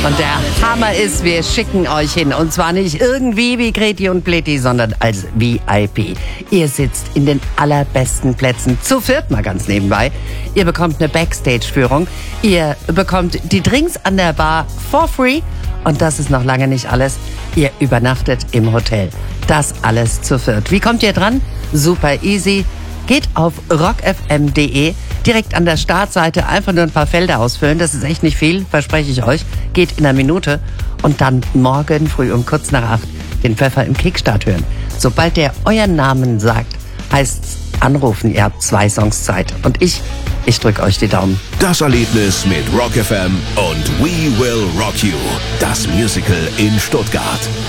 Und der Hammer ist, wir schicken euch hin. Und zwar nicht irgendwie wie Greti und Pletti, sondern als VIP. Ihr sitzt in den allerbesten Plätzen, zu viert mal ganz nebenbei. Ihr bekommt eine Backstage-Führung. Ihr bekommt die Drinks an der Bar for free. Und das ist noch lange nicht alles. Ihr übernachtet im Hotel. Das alles zu viert. Wie kommt ihr dran? Super easy. Geht auf rockfm.de, direkt an der Startseite einfach nur ein paar Felder ausfüllen. Das ist echt nicht viel, verspreche ich euch. Geht in einer Minute und dann morgen früh um kurz nach 8 den Pfeffer im Kickstart hören. Sobald der euren Namen sagt, heißt's anrufen. Ihr habt 2 Songs Zeit. Und ich drück euch die Daumen. Das Erlebnis mit Rock FM und We Will Rock You. Das Musical in Stuttgart.